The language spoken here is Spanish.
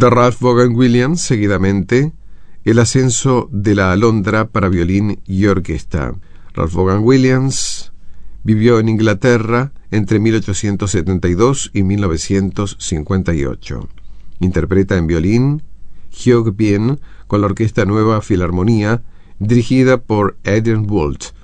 de Ralph Vaughan Williams, seguidamente, El ascenso de la alondra para violín y orquesta. Ralph Vaughan Williams vivió en Inglaterra entre 1872 y 1958. Interpreta en violín Hyuk Bien con la Orquesta Nueva Filarmonía, dirigida por Adrian Wolt.